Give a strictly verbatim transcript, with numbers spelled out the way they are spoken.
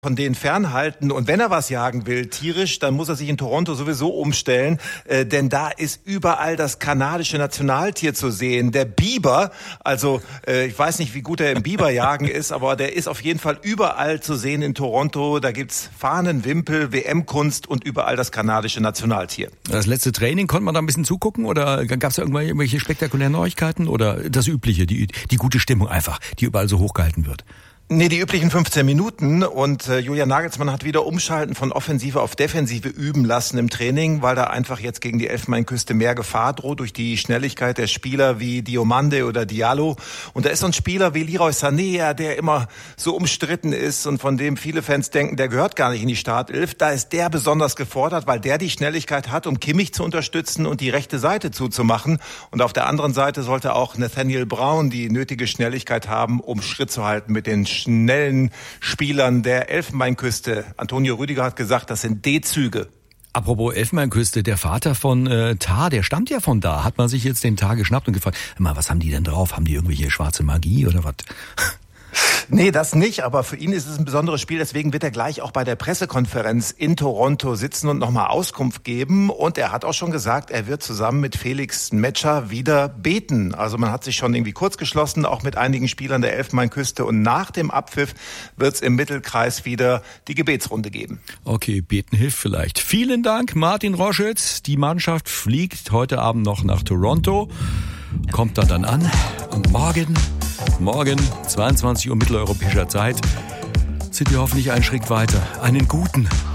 von denen fernhalten. Und wenn er was jagen will, tierisch, dann muss er sich in Toronto sowieso umstellen, äh, denn da ist überall das kanadische Nationaltier zu sehen, der Biber. Also äh, ich weiß nicht, wie gut er im Biberjagen ist, aber der ist auf jeden Fall überall zu sehen in Toronto. Da gibt's Fahnen, Wimpel, W M-Kunst und überall das kanadische Nationaltier. Das letzte Training, konnte man da ein bisschen zugucken oder gab's da irgendwelche spektakulären Neuigkeiten oder das Übliche, die, die gute Stimmung einfach, die überall so hochgehalten wird? Nee, die üblichen fünfzehn Minuten und äh, Julian Nagelsmann hat wieder Umschalten von Offensive auf Defensive üben lassen im Training, weil da einfach jetzt gegen die Elfenbeinküste mehr Gefahr droht durch die Schnelligkeit der Spieler wie Diomande oder Diallo. Und da ist so ein Spieler wie Leroy Sané, der immer so umstritten ist und von dem viele Fans denken, der gehört gar nicht in die Startelf. Da ist der besonders gefordert, weil der die Schnelligkeit hat, um Kimmich zu unterstützen und die rechte Seite zuzumachen. Und auf der anderen Seite sollte auch Nathaniel Brown die nötige Schnelligkeit haben, um Schritt zu halten mit den schnellen Spielern der Elfenbeinküste. Antonio Rüdiger hat gesagt, das sind D-Züge. Apropos Elfenbeinküste, der Vater von äh, Tar, der stammt ja von da. Hat man sich jetzt den Tar geschnappt und gefragt, mal, was haben die denn drauf? Haben die irgendwelche schwarze Magie oder was? Nee, das nicht, aber für ihn ist es ein besonderes Spiel, deswegen wird er gleich auch bei der Pressekonferenz in Toronto sitzen und nochmal Auskunft geben. Und er hat auch schon gesagt, er wird zusammen mit Felix Metscher wieder beten. Also man hat sich schon irgendwie kurz geschlossen, auch mit einigen Spielern der Elfenbeinküste. Und nach dem Abpfiff wird es im Mittelkreis wieder die Gebetsrunde geben. Okay, beten hilft vielleicht. Vielen Dank, Martin Roschitz. Die Mannschaft fliegt heute Abend noch nach Toronto, kommt da dann an und morgen... Morgen, zweiundzwanzig Uhr mitteleuropäischer Zeit, sind wir hoffentlich einen Schritt weiter. Einen guten